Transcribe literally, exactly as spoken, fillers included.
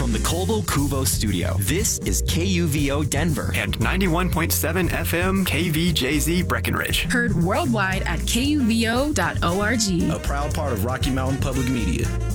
from the Colville Cuvo studio, this is K U V O Denver and ninety-one point seven F M K V J Z Breckenridge. Heard worldwide at K U V O dot org. A proud part of Rocky Mountain Public Media.